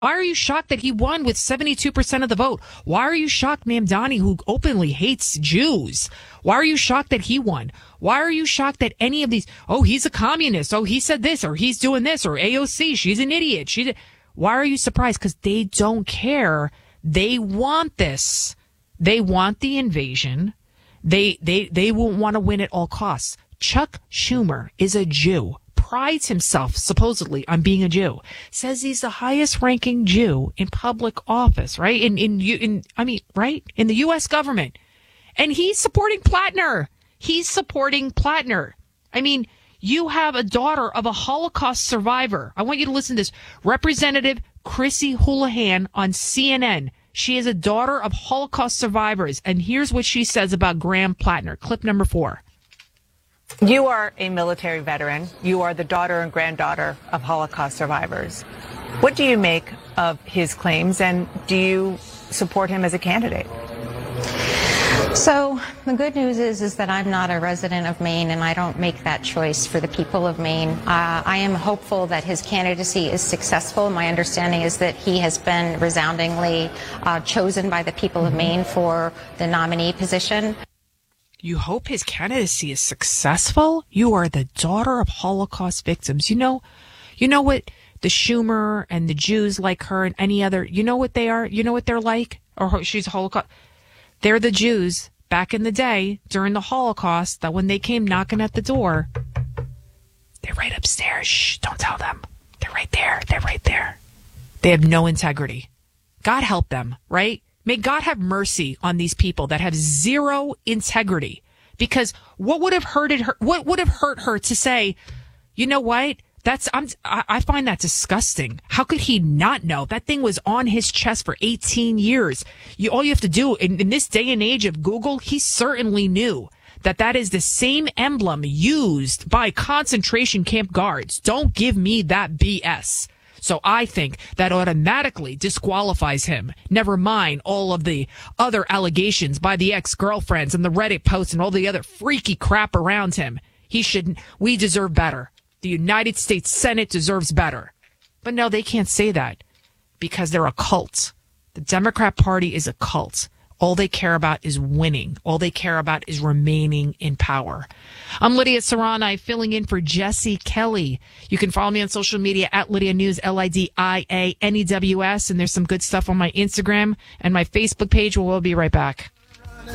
Why are you shocked that he won with 72% of the vote? Why are you shocked Mamdani, who openly hates Jews? Why are you shocked that he won? Why are you shocked that any of these, oh, he's a communist, oh, he said this, or he's doing this, or AOC, she's an idiot. Why are you surprised? Because they don't care. They want this. They want the invasion. They won't want to win at all costs. Chuck Schumer is a Jew. Prides himself supposedly on being a Jew, says he's the highest ranking Jew in public office, right? In the U.S. government. And he's supporting Plattner. I mean, you have a daughter of a Holocaust survivor. I want you to listen to this. Representative Chrissy Houlihan on CNN. She is a daughter of Holocaust survivors. And here's what she says about Graham Plattner. Clip number 4. You are a military veteran. You are the daughter and granddaughter of Holocaust survivors. What do you make of his claims, and do you support him as a candidate? So the good news is that I'm not a resident of Maine, and I don't make that choice for the people of Maine. I am hopeful that his candidacy is successful. My understanding is that he has been resoundingly chosen by the people of Maine for the nominee position. You hope his candidacy is successful? You are the daughter of Holocaust victims. You know what the Schumer and the Jews like her and any other, you know what they are? You know what they're like? Or she's a Holocaust. They're the Jews back in the day during the Holocaust that when they came knocking at the door, they're right upstairs. Shh, don't tell them. They're right there. They're right there. They have no integrity. God help them, right? May God have mercy on these people that have zero integrity. Because what would have hurted her? What would have hurt her to say, you know what? I find that disgusting. How could he not know? That thing was on his chest for 18 years. All you have to do in this day and age of Google, he certainly knew that is the same emblem used by concentration camp guards. Don't give me that BS. So I think that automatically disqualifies him. Never mind all of the other allegations by the ex-girlfriends and the Reddit posts and all the other freaky crap around him. We deserve better. The United States Senate deserves better. But no, they can't say that because they're a cult. The Democrat Party is a cult. All they care about is winning. All they care about is remaining in power. I'm Lydia Serrani, filling in for Jesse Kelly. You can follow me on social media at Lydia News, LIDIANEWS. And there's some good stuff on my Instagram and my Facebook page. We'll be right back.